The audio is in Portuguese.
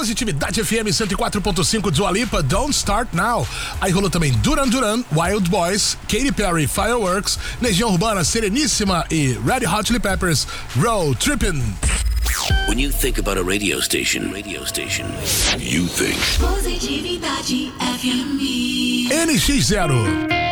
Positividade FM 104.5, Dua Lipa, Don't Start Now. Aí rolou também Duran Duran, Wild Boys, Katy Perry, Fireworks, Legião Urbana, Sereníssima e Red Hot Chili Peppers, Road Trippin'. When you think about a radio station, you think Positividade FM. NX0.